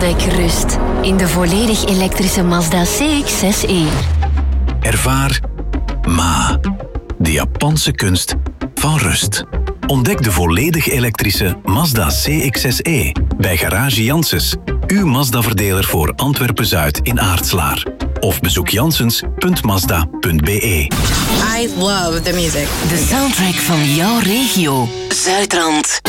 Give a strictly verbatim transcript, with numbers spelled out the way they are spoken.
Trek rust in de volledig elektrische Mazda C X zes e. Ervaar Ma, de Japanse kunst van rust. Ontdek de volledig elektrische Mazda C X zes e bij Garage Janssens, uw Mazda-verdeler voor Antwerpen-Zuid in Aartslaar. Of bezoek janssens punt mazda punt b e. I love the music. De soundtrack van jouw regio. Zuidrand.